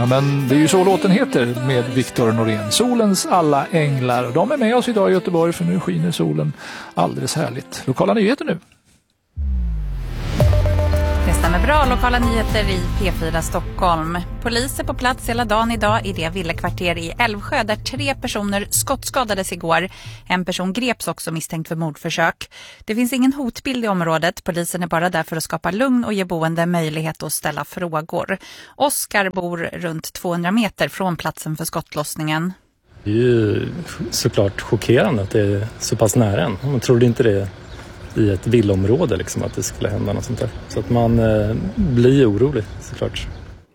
Ja, men det är ju så låten heter med Viktor Norén. Solens alla änglar. De är med oss idag i Göteborg för nu skiner solen alldeles härligt. Lokala nyheter nu. Det stämmer bra. Lokala nyheter i P4 Stockholm. Poliser på plats hela dagen idag i det villakvarter i Älvsjö där 3 personer skottskadades igår. En person greps också misstänkt för mordförsök. Det finns ingen hotbild i området. Polisen är bara där för att skapa lugn och ge boende möjlighet att ställa frågor. Oskar bor runt 200 meter från platsen för skottlossningen. Det är ju såklart chockerande att det är så pass nära en. Man trodde inte det i ett villområde liksom, att det skulle hända något sånt där. Så att man blir orolig såklart.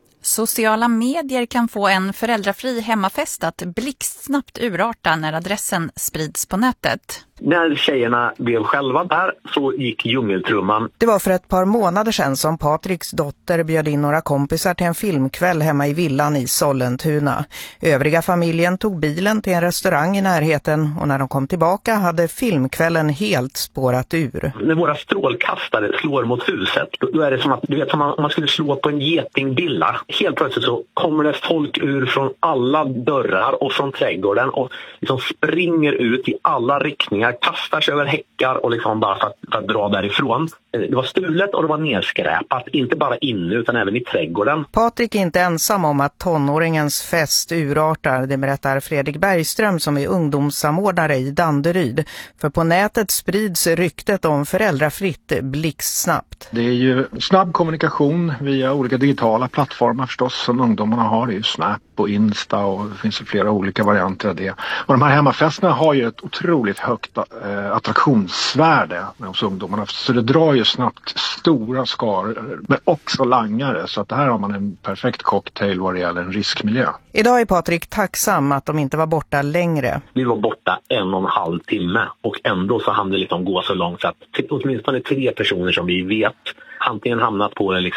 Sociala medier kan få en föräldrafri hemmafest att blixtsnabbt urarta när adressen sprids på nätet. När tjejerna blev själva där så gick djungeltrumman. Det var för ett par månader sedan som Patriks dotter bjöd in några kompisar till en filmkväll hemma i villan i Sollentuna. Övriga familjen tog bilen till en restaurang i närheten och när de kom tillbaka hade filmkvällen helt spårat ur. När våra strålkastare slår mot huset, då är det som att du vet, om man skulle slå på en getingbilla. Helt plötsligt så kommer det folk ur från alla dörrar och från trädgården och liksom springer ut i alla riktningar. Kastar sig över häckar och liksom bara för att dra därifrån. Det var stulet och det var nedskräpat, inte bara inne utan även i trädgården. Patrik är inte ensam om att tonåringens fest urartar, det berättar Fredrik Bergström som är ungdomssamordnare i Danderyd. För på nätet sprids ryktet om föräldrafritt blixtsnabbt. Det är ju snabb kommunikation via olika digitala plattformar förstås som ungdomarna har. Det är ju Snap och Insta och det finns ju flera olika varianter av det. Och de här hemmafesterna har ju ett otroligt högt attraktionsvärde hos ungdomarna. Så det drar ju snabbt stora skaror men också langare. Så att här har man en perfekt cocktail vad det gäller en riskmiljö. Idag är Patrik tacksam att de inte var borta längre. Vi var borta 1,5 timme och ändå så hann det liksom gå så långt så att åtminstone 3 personer som vi vet antingen hamnat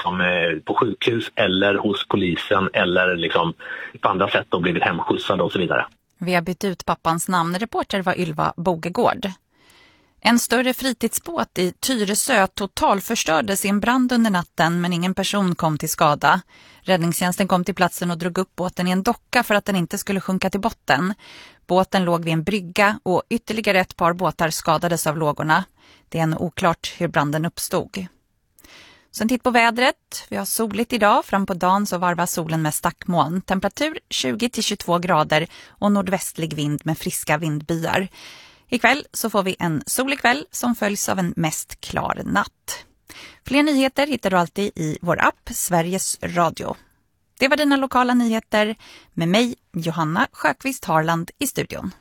på sjukhus eller hos polisen eller liksom på andra sätt och blivit hemskjutsade och så vidare. Vi har bytt ut pappans namn. Reporter var Ylva Bogegård. En större fritidsbåt i Tyresö totalförstördes i en brand under natten men ingen person kom till skada. Räddningstjänsten kom till platsen och drog upp båten i en docka för att den inte skulle sjunka till botten. Båten låg vid en brygga och ytterligare ett par båtar skadades av lågorna. Det är ännu oklart hur branden uppstod. Sen titt på vädret. Vi har soligt idag. Fram på dagen så varvar solen med stackmoln. Temperatur 20-22 grader och nordvästlig vind med friska vindbyar. Ikväll så får vi en solig kväll som följs av en mest klar natt. Fler nyheter hittar du alltid i vår app Sveriges Radio. Det var dina lokala nyheter med mig, Johanna Sjöqvist Harland, i studion.